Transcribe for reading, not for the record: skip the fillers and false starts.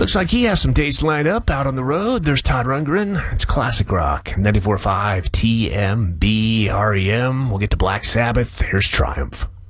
Looks like he has some dates lined up out on the road. There's Todd Rundgren. It's classic rock. 94.5 TMB REM. We'll get to Black Sabbath. Here's Triumph.